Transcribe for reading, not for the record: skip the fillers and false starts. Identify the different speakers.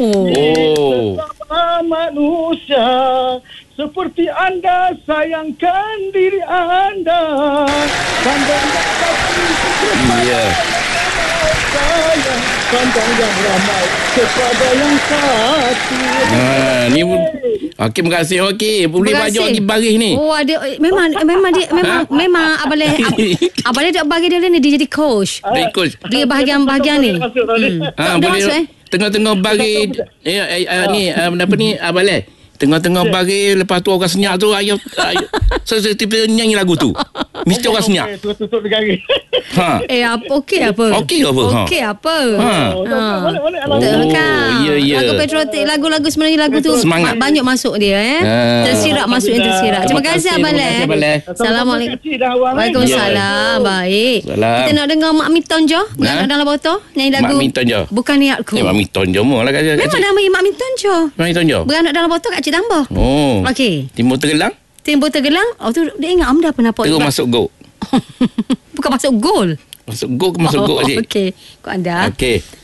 Speaker 1: Oh.
Speaker 2: Sesama manusia seperti anda sayangkan diri anda. Pandangkan
Speaker 1: Ya.
Speaker 2: pandang yang ramai kepada yang satu.
Speaker 1: Ni okey, terima kasih. Okey, boleh baju lagi baris ni.
Speaker 3: Oh, ada memang abang dia tak bagi dia ni, dia jadi coach.
Speaker 1: Dia coach.
Speaker 3: Dia bahagian ni.
Speaker 1: Boleh tengah-tengah baris ni apa ni Abang tengah-tengah baris, lepas tu orang senyap tu ayah tiba-tiba nyanyi lagu tu. Mesti orang senyap.
Speaker 2: Tutup negara.
Speaker 3: Apa okey apa?
Speaker 1: Okey apa?
Speaker 3: Okey apa?
Speaker 1: Ya.
Speaker 3: Lagu patriotik, lagu-lagu sebenarnya lagu tu
Speaker 1: Semangat.
Speaker 3: banyak masuk dia tersirat, masuk yang tersirat. Terima kasih Abang Le. Assalamualaikum. Waalaikumsalam. Baik. Kita nak dengar Mak Miton Jo yang dalam botol nyanyi lagu
Speaker 1: Mak Miton Jo.
Speaker 3: Bukan Niatku.
Speaker 1: Mak Miton Jo lah kat
Speaker 3: Memang nama Mak Miton Jo.
Speaker 1: Mak Miton Jo.
Speaker 3: Beranak dalam botol kat Cik Tambah.
Speaker 1: Oh.
Speaker 3: Okey.
Speaker 1: Timur Tergelang.
Speaker 3: Timur Tergelang. Oh tu dia ingat Amda pernah
Speaker 1: Terus masuk go.
Speaker 3: Bukan masuk gol.
Speaker 1: Masuk go ke masuk go Cik?
Speaker 3: Okey. Kau anda.
Speaker 1: Okey.